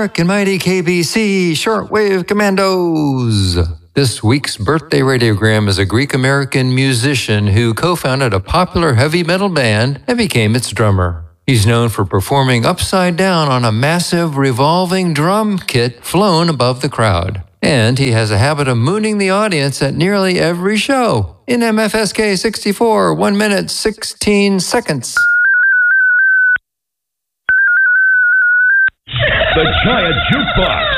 Mark and mighty KBC Shortwave Commandos. This week's birthday radiogram is a Greek-American musician who co-founded a popular heavy metal band and became its drummer. He's known for performing upside down on a massive revolving drum kit flown above the crowd. And he has a habit of mooning the audience at nearly every show. In MFSK 64, 1 minute, 16 seconds. The Giant Jukebox